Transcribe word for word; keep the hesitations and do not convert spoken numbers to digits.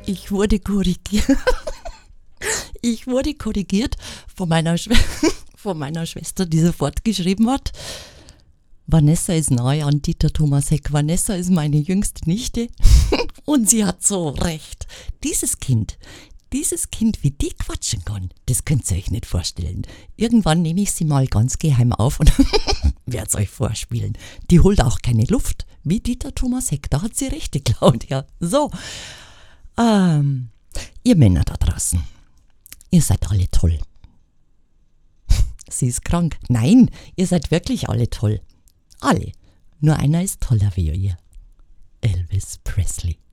Ich wurde korrigiert. Ich wurde korrigiert von meiner, Schw- von meiner Schwester, die sofort geschrieben hat, Vanessa ist nahe an Dieter Thomas Heck. Vanessa ist meine jüngste Nichte und sie hat so recht. Dieses Kind, dieses Kind, wie die quatschen kann, das könnt ihr euch nicht vorstellen. Irgendwann nehme ich sie mal ganz geheim auf und werde es euch vorspielen. Die holt auch keine Luft, wie Dieter Thomas Heck. Da hat sie recht, die Claudia. So, ähm, ihr Männer da draußen, ihr seid alle toll. Sie ist krank. Nein, ihr seid wirklich alle toll. Alle. Nur einer ist toller wie ihr. Elvis Presley.